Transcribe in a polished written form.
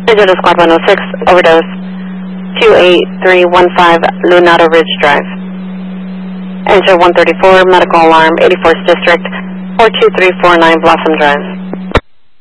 Digital Squad 106, overdose, 28315 Lunado Ridge Drive. Enter 134, medical alarm, 84th District, 42349 Blossom Drive.